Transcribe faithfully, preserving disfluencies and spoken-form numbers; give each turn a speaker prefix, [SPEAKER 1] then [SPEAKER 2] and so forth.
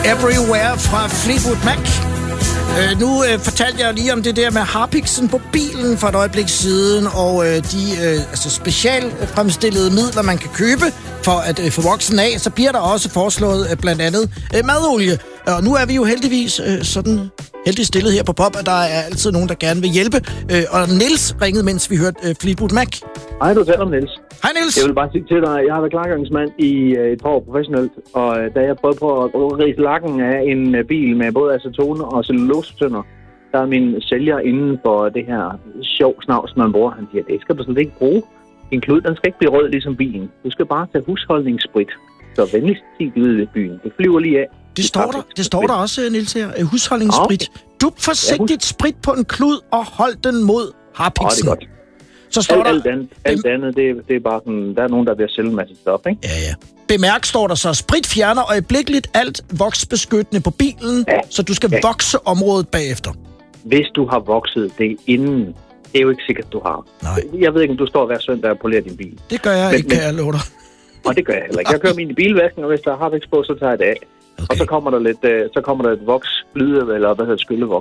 [SPEAKER 1] Everywhere fra Fleetwood Mac. Øh, nu øh, fortalte jeg lige om det der med harpiksen på bilen for et øjeblik siden, og øh, de øh, altså specialfremstillede midler, man kan købe for at øh, få voksen af. Så bliver der også foreslået øh, blandt andet øh, madolie. Og nu er vi jo heldigvis øh, sådan heldig stillet her på Pop, at der er altid nogen, der gerne vil hjælpe. Øh, og Niels ringede, mens vi hørte øh, Fleetwood Mac.
[SPEAKER 2] Hej, du taler om Niels.
[SPEAKER 1] Hej Niels.
[SPEAKER 2] Jeg vil bare sige til dig, jeg har været klargangsmand i øh, et par år professionelt, og øh, da jeg prøvede på at rise lakken af en øh, bil med både acetone og cellulosetønder, der er min sælger inden for det her sjov snavs, man bruger. Han siger, det skal du slet ikke bruge. Din klud, den skal ikke blive rød ligesom bilen. Du skal bare tage husholdningssprit. Så venligst tid ud i byen. Det flyver lige af.
[SPEAKER 1] Det står der, det står der også, Niels, her. Husholdningssprit. Okay. Dup forsigtigt sprit på en klud og hold den mod harpiksen.
[SPEAKER 2] Ja, det er godt.
[SPEAKER 1] Så står
[SPEAKER 2] alt,
[SPEAKER 1] der...
[SPEAKER 2] Alt andet, alt andet det, det er bare sådan... Der er nogen, der vil sælge en masse stof, ikke?
[SPEAKER 1] Ja, ja. Bemærk, står der så. Sprit fjerner øjeblikkeligt alt voksbeskyttende på bilen, ja. Så du skal ja. vokse området bagefter.
[SPEAKER 2] Hvis du har vokset det inden... Det er jo ikke sikkert, du har.
[SPEAKER 1] Nej.
[SPEAKER 2] Jeg ved ikke, om du står hver søndag og polerer din bil.
[SPEAKER 1] Det gør jeg men, ikke, kan jeg love dig.
[SPEAKER 2] Og det gør jeg heller ikke. Jeg kører min i bilvasken, og hvis der er harpiks på, så tager jeg det af. Okay. Og så kommer der lidt, øh, så kommer der et voks, flyde, eller hvad hedder skyllevoks.